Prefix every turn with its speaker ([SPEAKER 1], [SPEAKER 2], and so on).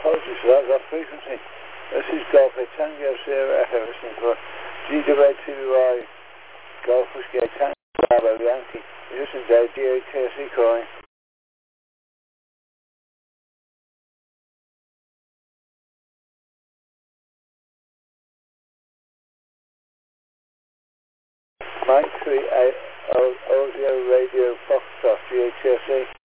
[SPEAKER 1] apologies for that, that frequency. This is Golf Tango Sierra Echo, listening for GW2Y Golf Whiskey Tango Bravo Yankee. Listen to DATSE calling. Mike 3 Audio Radio Foxtrot GHSE.